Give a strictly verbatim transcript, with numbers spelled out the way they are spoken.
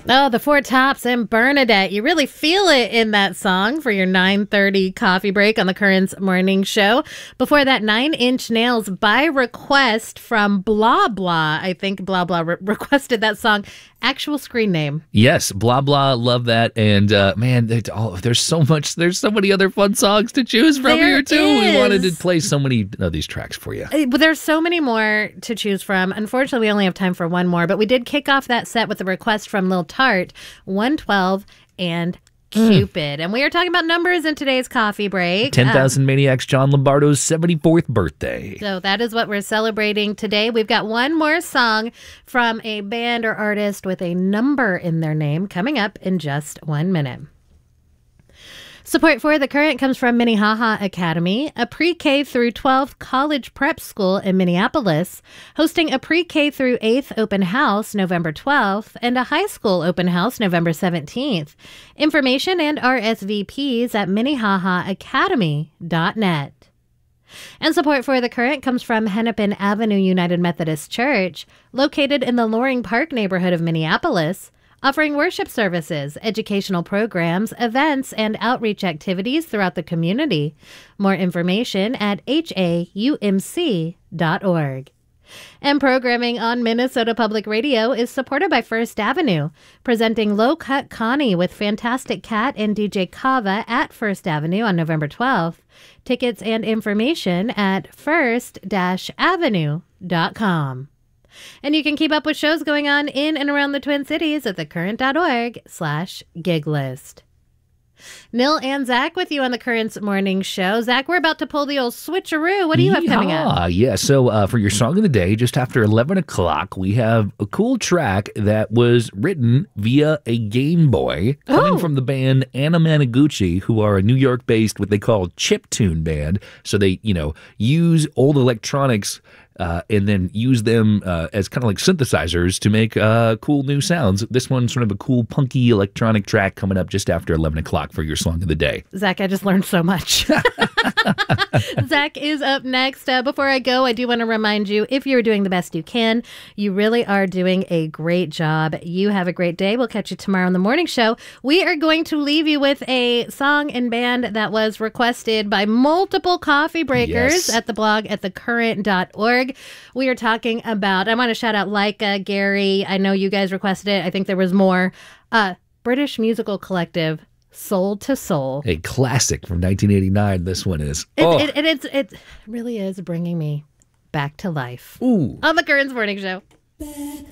Oh, the Four Tops and Bernadette. You really feel it in that song for your nine thirty coffee break on the Currents Morning Show. Before that, Nine Inch Nails by request from Blah Blah. I think Blah Blah re- requested that song. Actual screen name. Yes, Blah Blah. Love that. And uh, man, there's, oh, there's so much. There's so many other fun songs to choose from there here too. Is. We wanted to play so many of these tracks for you. Uh, But there's so many more to choose from. Unfortunately, we only have time for one more. But we did kick off that set with a request from Lil Tart, one twelve and Cupid. Mm. And we are talking about numbers in today's coffee break. ten thousand uh, Maniacs, John Lombardo's seventy-fourth birthday. So that is what we're celebrating today. We've got one more song from a band or artist with a number in their name coming up in just one minute. Support for The Current comes from Minnehaha Academy, a pre-K through twelve college prep school in Minneapolis, hosting a pre-K through eighth open house November twelfth and a high school open house November seventeenth. Information and R S V Ps at minnehaha academy dot net. And support for The Current comes from Hennepin Avenue United Methodist Church, located in the Loring Park neighborhood of Minneapolis, offering worship services, educational programs, events, and outreach activities throughout the community. More information at H A U M C dot org. And programming on Minnesota Public Radio is supported by First Avenue, presenting Low Cut Connie with Fantastic Cat and D J Kava at First Avenue on November twelfth. Tickets and information at first dash avenue dot com. And you can keep up with shows going on in and around the Twin Cities at thecurrent.org slash gig list. Nil and Zach with you on the Currents Morning Show. Zach, we're about to pull the old switcheroo. What do you have coming up? Ah, yeah. So uh, for your song of the day, just after eleven o'clock, we have a cool track that was written via a Game Boy coming oh. from the band Anna Managuchi, who are a New York-based what they call chiptune band. So they, you know, use old electronics Uh, and then use them uh, as kind of like synthesizers to make uh, cool new sounds. This one's sort of a cool, punky electronic track coming up just after eleven o'clock for your song of the day. Zach, I just learned so much. Zach is up next. Uh, before I go, I do want to remind you, if you're doing the best you can, you really are doing a great job. You have a great day. We'll catch you tomorrow on the morning show. We are going to leave you with a song and band that was requested by multiple coffee breakers yes. at the blog at the current dot org. We are talking about, I want to shout out Leica, Gary. I know you guys requested it. I think there was more. Uh, British musical collective, Soul to Soul. A classic from nineteen eighty-nine, this one is. It, oh. it, it, it, it really is bringing me back to life. Ooh. On the Currents Morning Show.